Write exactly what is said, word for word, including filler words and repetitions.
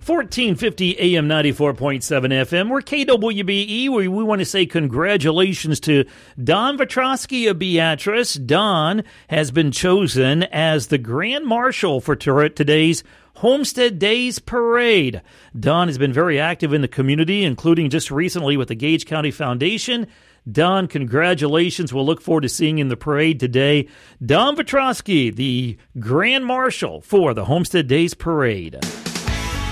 fourteen fifty A M ninety-four point seven F M. We're K W B E, where we want to say congratulations to Don Vetrosky of Beatrice. Don has been chosen as the Grand Marshal for today's Homestead Days Parade. Don has been very active in the community, including just recently with the Gage County Foundation. Don, congratulations. We'll look forward to seeing you in the parade today. Don Vetrosky, the Grand Marshal for the Homestead Days Parade.